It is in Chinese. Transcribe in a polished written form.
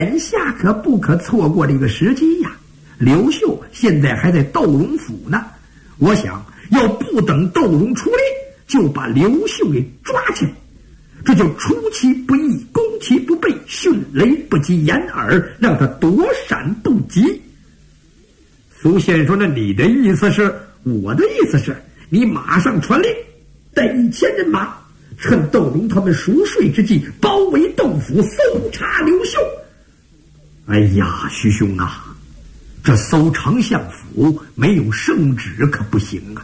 眼下可不可错过这个时机呀？刘秀现在还在窦荣府呢，我想要不等窦荣出来，就把刘秀给抓起来，这就出其不意，攻其不备，迅雷不及掩耳，让他躲闪不及。苏宪说：“那你的意思是？”我的意思是，你马上传令，带1000人马，趁窦荣他们熟睡之际，包围窦府，搜查刘秀。哎呀，徐兄啊，这搜丞相府没有圣旨可不行啊！